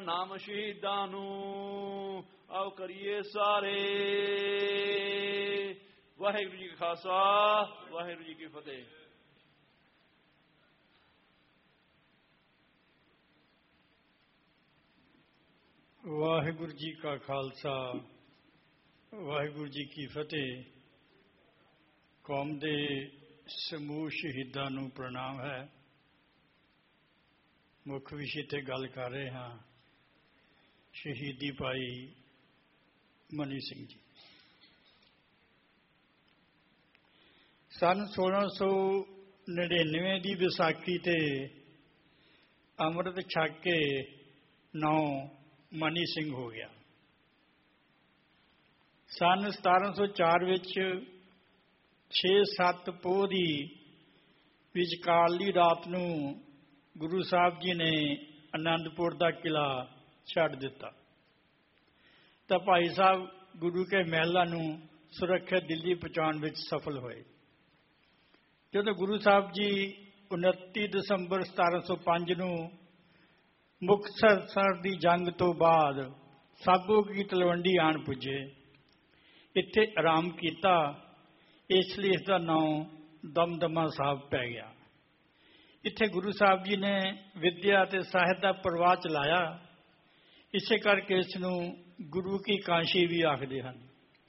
ਪ੍ਰਣਾਮ ਸ਼ਹੀਦਾਂ ਨੂੰ, ਆਓ ਕਰੀਏ ਸਾਰੇ। ਵਾਹਿਗੁਰੂ ਜੀ ਕਾ ਖਾਲਸਾ, ਵਾਹਿਗੁਰੂ ਜੀ ਕੀ ਫਤਿਹ। ਵਾਹਿਗੁਰੂ ਜੀ ਕਾ ਖਾਲਸਾ, ਵਾਹਿਗੁਰੂ ਜੀ ਕੀ ਫਤਿਹ। ਕੌਮ ਦੇ ਸਮੂਹ ਸ਼ਹੀਦਾਂ ਨੂੰ ਪ੍ਰਣਾਮ ਹੈ। ਮੁੱਖ ਵਿਸ਼ੇ 'ਤੇ ਗੱਲ ਕਰ ਰਹੇ ਹਾਂ, ਸ਼ਹੀਦੀ ਭਾਈ ਮਨੀ ਸਿੰਘ ਜੀ। ਸੰਨ 1699 ਦੀ ਵਿਸਾਖੀ 'ਤੇ ਅੰਮ੍ਰਿਤ ਛਕ ਕੇ ਨਾਂ ਮਨੀ ਸਿੰਘ ਹੋ ਗਿਆ। ਸੰਨ 1704 ਵਿੱਚ 6-7 ਪੋਹ ਦੀ ਵਿਚਕਾਰਲੀ ਰਾਤ ਨੂੰ ਗੁਰੂ ਸਾਹਿਬ ਜੀ ਨੇ ਆਨੰਦਪੁਰ ਦਾ ਕਿਲ੍ਹਾ ਛੱਡ ਦਿੱਤਾ ਤਾਂ ਭਾਈ ਸਾਹਿਬ ਗੁਰੂ ਕੇ ਮਹਿਲਾਂ ਨੂੰ ਸੁਰੱਖਿਅਤ ਦਿੱਲੀ ਪਹੁੰਚਾਉਣ ਵਿੱਚ ਸਫਲ ਹੋਏ। ਜਦੋਂ ਗੁਰੂ ਸਾਹਿਬ ਜੀ 29 ਦਸੰਬਰ 1705 ਨੂੰ ਮੁਕਤਸਰ ਦੀ ਜੰਗ ਤੋਂ ਬਾਅਦ ਸਾਬੋ ਕੀ ਤਲਵੰਡੀ ਆਣ ਪੁੱਜੇ। ਇੱਥੇ ਆਰਾਮ ਕੀਤਾ, ਇਸ ਲਈ ਇਸ ਦਾ ਨਾਮ ਦਮਦਮਾ ਸਾਹਿਬ ਪੈ ਗਿਆ। ਇੱਥੇ ਗੁਰੂ ਸਾਹਿਬ ਜੀ ਨੇ ਵਿੱਦਿਆ ਅਤੇ ਸਾਹਿਤ ਦਾ ਪ੍ਰਵਾਹ ਚਲਾਇਆ। ਇਸੇ ਕਰਕੇ ਇਸ ਨੂੰ ਗੁਰੂ ਕੀ ਕਾਂਸ਼ੀ ਵੀ ਆਖਦੇ ਹਨ।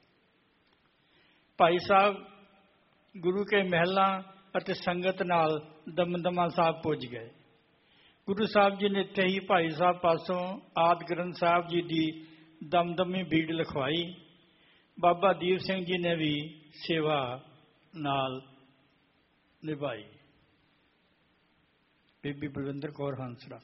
ਭਾਈ ਸਾਹਿਬ ਗੁਰੂ ਕੇ ਮਹਿਲਾਂ ਅਤੇ ਸੰਗਤ ਨਾਲ ਦਮਦਮਾ ਸਾਹਿਬ ਪੁੱਜ ਗਏ। ਗੁਰੂ ਸਾਹਿਬ ਜੀ ਨੇ ਇੱਥੇ ਹੀ ਭਾਈ ਸਾਹਿਬ ਪਾਸੋਂ ਆਦਿ ਗ੍ਰੰਥ ਸਾਹਿਬ ਜੀ ਦੀ ਦਮਦਮੀ ਬੀੜ ਲਿਖਵਾਈ। ਬਾਬਾ ਦੀਪ ਸਿੰਘ ਜੀ ਨੇ ਵੀ ਸੇਵਾ ਨਾਲ ਨਿਭਾਈ। ਬੀਬੀ ਬਲਵਿੰਦਰ ਕੌਰ ਹੰਸਰਾ।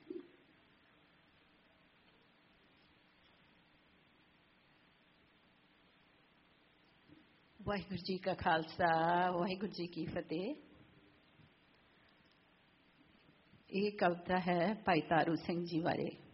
ਵਾਹਿਗੁਰੂ ਜੀ ਕਾ ਖਾਲਸਾ, ਵਾਹਿਗੁਰੂ ਜੀ ਕੀ ਫਤਿਹ। ਇਹ ਕਵਿਤਾ ਹੈ ਭਾਈ ਤਾਰੂ ਸਿੰਘ ਜੀ ਬਾਰੇ।